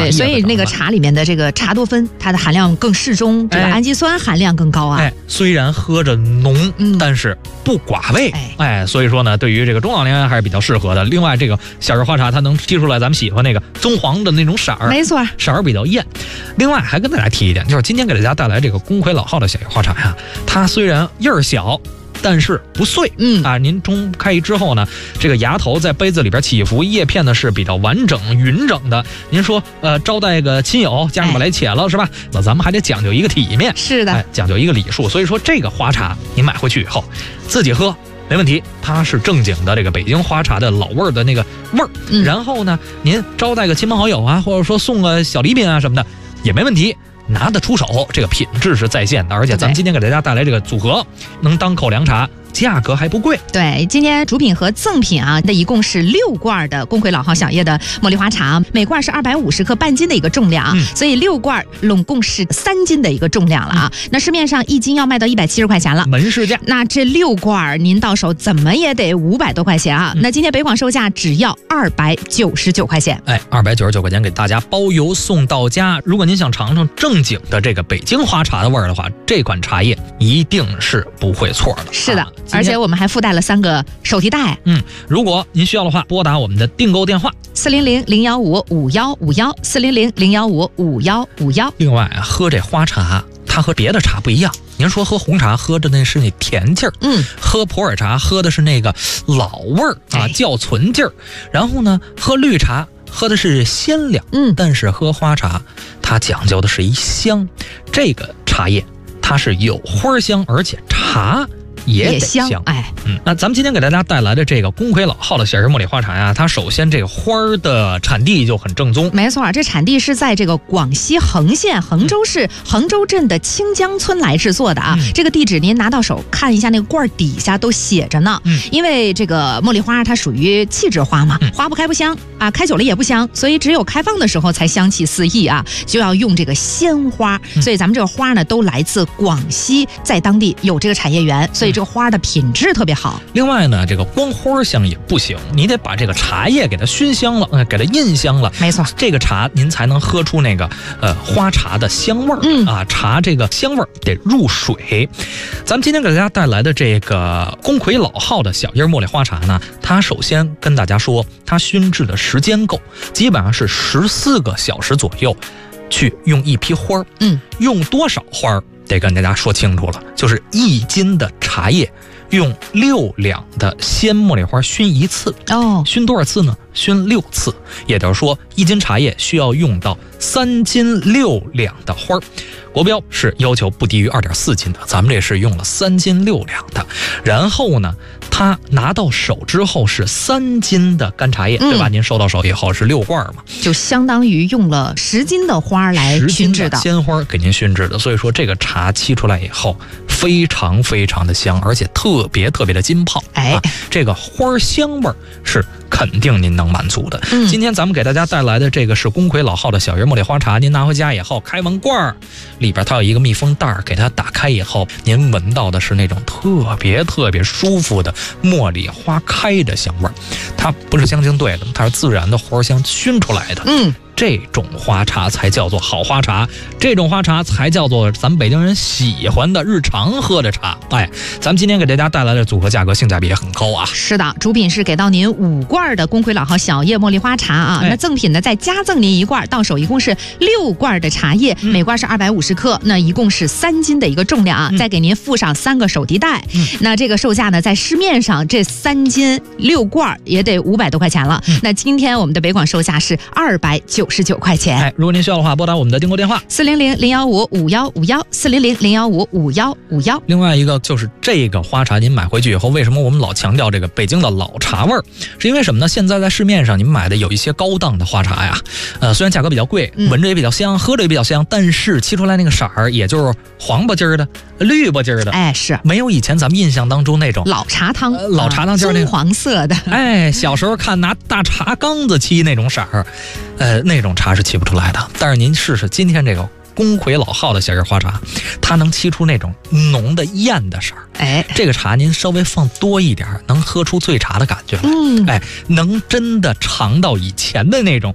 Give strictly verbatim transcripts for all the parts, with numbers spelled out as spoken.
对，所以那个茶里面的这个茶多酚，它的含量更适中，这个氨基酸含量更高啊。 哎，虽然喝着浓，嗯、但是不寡味。哎, 哎，所以说呢，对于这个中老年人还是比较适合的。另外，这个小叶花茶它能提出来咱们喜欢那个棕黄的那种色儿， 没错， 色儿比较艳。另外还跟大家提一点，就是今天给大家带来这个功魁老号的小叶花茶呀，它虽然叶儿小，但是不碎，嗯啊，您冲开之后呢，这个芽头在杯子里边起伏，叶片呢是比较完整匀整的。您说，呃，招待个亲友，家人们来且了，是吧？那咱们还得讲究一个体面， 是的， 哎，讲究一个礼数。所以说，这个花茶您买回去以后自己喝没问题，它是正经的这个北京花茶的老味儿的那个味儿。嗯、然后呢，您招待个亲朋好友啊，或者说送个小礼品啊什么的也没问题。拿得出手，这个品质是在线的，而且咱们今天给大家带来这个组合，能当口粮茶，价格还不贵。 对，今天主品和赠品啊，那一共是六罐的功魁老号小叶的茉莉花茶，每罐是二百五十克，半斤的一个重量啊，嗯、所以六罐拢共是三斤的一个重量了啊。嗯、那市面上一斤要卖到一百七十块钱了， 门市价。 那这六罐您到手怎么也得五百多块钱啊？嗯、那今天北广售价只要二百九十九块钱。 哎，二百九十九块钱给大家包邮送到家。如果您想尝尝正经的这个北京花茶的味儿的话，这款茶叶一定是不会错的。 是的， 啊、 而且我们还附带了三个手提袋。 嗯，如果您需要的话，拨打我们的订购电话四零零零幺五五幺五幺四零零零幺五五幺五幺。 另外啊，喝这花茶，它和别的茶不一样。您说喝红茶喝的那是那甜劲儿，嗯，喝普洱茶喝的是那个老味儿啊，窖存劲儿。然后呢，喝绿茶喝的是鲜亮，嗯，但是喝花茶，它讲究的是一香。这个茶叶它是有花香，而且茶也得香，香哎， 嗯，那咱们今天给大家带来的这个功魁老号的小叶茉莉花茶呀，它首先这个花儿的产地就很正宗， 没错，这产地是在这个广西横县衡州市衡州镇的清江村来制作的啊。嗯、这个地址您拿到手看一下，那个罐底下都写着呢。嗯、因为这个茉莉花它属于气质花嘛，嗯、花不开不香啊，开久了也不香，所以只有开放的时候才香气四溢啊，就要用这个鲜花。嗯、所以咱们这个花呢，都来自广西，在当地有这个产业园，所以这个花的品质特别好。 另外呢，这个光花香也不行，你得把这个茶叶给它熏香了，呃，给它印香了。 没错， 这个茶您才能喝出那个呃花茶的香味儿。嗯啊，茶这个香味儿得入水。咱们今天给大家带来的这个功魁老号的小叶茉莉花茶呢，它首先跟大家说，它熏制的时间够，基本上是十四个小时左右，去用一批花儿。嗯，用多少花儿？得跟大家说清楚了，就是一斤的茶叶用六两的鲜茉莉花熏一次。哦，熏多少次呢？熏六次，也就是说一斤茶叶需要用到三斤六两的花儿。国标是要求不低于二点四斤的，咱们这是用了三斤六两的。然后呢，它拿到手之后是三斤的干茶叶，嗯、对吧？您收到手以后是六罐嘛， 就相当于用了十斤的花来熏制的， 鲜花给您熏制的。所以说这个茶沏出来以后非常非常的香，而且特别特别的浸泡。哎，啊、这个花香味是肯定您能满足的。嗯、今天咱们给大家带来的这个是功魁老号的小叶茉莉花茶，您拿回家以后开完罐儿，里边它有一个密封袋，给它打开以后，您闻到的是那种特别特别舒服的茉莉花开的香味儿。它不是香精兑的，它是自然的花香熏出来的。嗯。这种花茶才叫做好花茶，这种花茶才叫做咱们北京人喜欢的日常喝的茶。哎，咱们今天给大家带来的组合价格性价比也很高啊。 是的，主品是给到您五罐的功魁老号小叶茉莉花茶啊，哎、那赠品呢再加赠您一罐，到手一共是六罐的茶叶，嗯、每罐是二百五十克，那一共是三斤的一个重量啊，嗯、再给您附上三个手提袋。嗯、那这个售价呢，在市面上这三斤六罐也得五百多块钱了。嗯、那今天我们的北广售价是二百九十九块钱。 哎，如果您需要的话，拨打我们的订购电话四零零零幺五五幺五幺四零零零幺五五幺五幺。 另外一个就是这个花茶，您买回去以后，为什么我们老强调这个北京的老茶味儿？是因为什么呢？现在在市面上你们买的有一些高档的花茶呀，呃，虽然价格比较贵，闻着也比较香，嗯、喝着也比较香，但是沏出来那个色儿，也就是黄不筋儿的、绿不筋儿的， 哎，是没有以前咱们印象当中那种老茶汤、呃、 老茶汤就是那棕黄色的。 哎，小时候看拿大茶缸子沏那种色儿，呃，那种茶是沏不出来的。但是您试试今天这个功魁老号的小叶花茶，它能沏出那种浓的艳的色儿。哎，这个茶您稍微放多一点，能喝出醉茶的感觉来。嗯，哎，能真的尝到以前的那种茶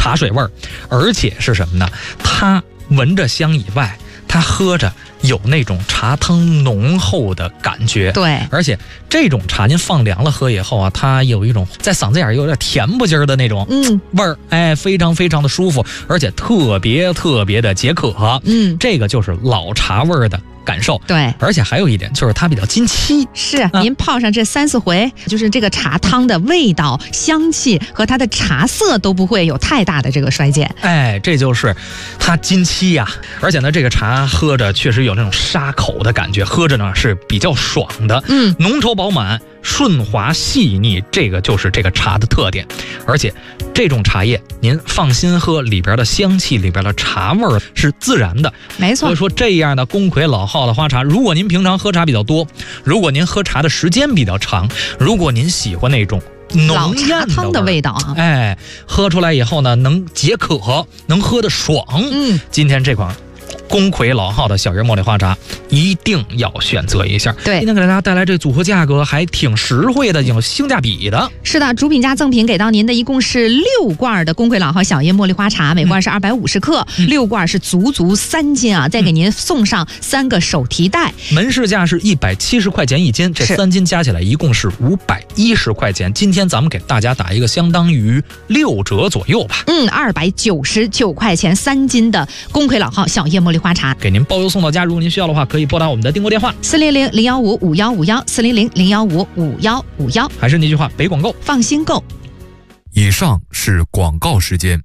茶水味儿，而且是什么呢？它闻着香以外，它喝着有那种茶汤浓厚的感觉。 对， 而且这种茶您放凉了喝以后啊，它有一种在嗓子眼有点甜不劲儿的那种嗯味儿，哎，非常非常的舒服，而且特别特别的解渴。嗯，这个就是老茶味儿的感受。 对， 而且还有一点就是它比较经期。 是、啊、您泡上这三四回，就是这个茶汤的味道、香气和它的茶色都不会有太大的这个衰减。 哎，这就是它经期呀、啊。而且呢，这个茶喝着确实有那种沙口的感觉，喝着呢是比较爽的。嗯，浓稠饱满、顺滑细腻，这个就是这个茶的特点。而且这种茶叶您放心喝，里边的香气、里边的茶味儿是自然的。 没错。 所以说这样的宫魁老号的花茶，如果您平常喝茶比较多，如果您喝茶的时间比较长，如果您喜欢那种浓艳的汤的味道啊， 哎，喝出来以后呢，能解渴，能喝得爽。嗯，今天这款宫魁老号的小叶茉莉花茶一定要选择一下。 对， 今天给大家带来这组合价格还挺实惠的，有性价比的。 是的，主品加赠品给到您的一共是六罐的宫魁老号小叶茉莉花茶，每罐是二百五十克、嗯，六罐是足足三斤啊！再给您送上三个手提袋。 嗯、门市价是一百七十块钱一斤，这三斤加起来一共是五百一十块钱。今天咱们给大家打一个相当于六折左右吧。 嗯，二百九十九块钱三斤的宫魁老号小叶茉莉花茶， 给您包邮送到家。如果您需要的话，可以拨打我们的订购电话四零零零幺五五幺五幺四零零零幺五五幺五幺。 还是那句话，北广购， 放心购。 以上是广告时间。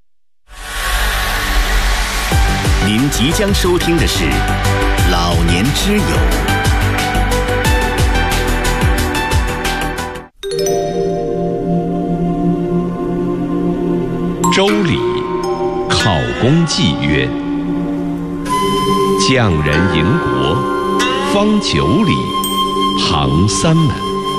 您即将收听的是《老年之友》。 周礼，考功祭曰：匠人营国，方九里，行三门。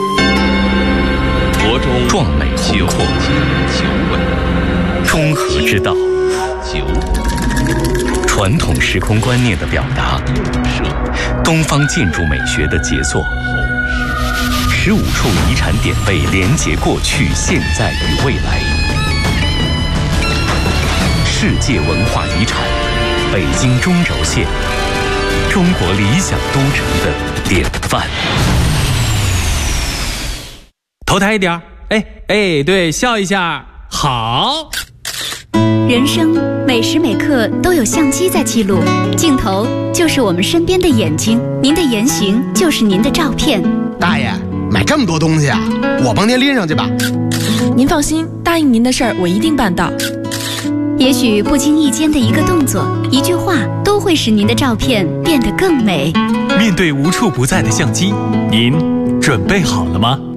国中壮美宏阔， 九稳， 中和之道， 九传统时空观念的表达，东方建筑美学的杰作，十五处遗产典位连结过去、现在与未来。世界文化遗产，北京中轴线，中国理想都城的典范。 头抬一点，哎哎，对，笑一下，好。 人生每时每刻都有相机在记录，镜头就是我们身边的眼睛，您的言行就是您的照片。 大爷，买这么多东西啊，我帮您拎上去吧。 您放心，答应您的事儿我一定办到。 也许不经意间的一个动作、一句话，都会使您的照片变得更美。 面对无处不在的相机，您准备好了吗？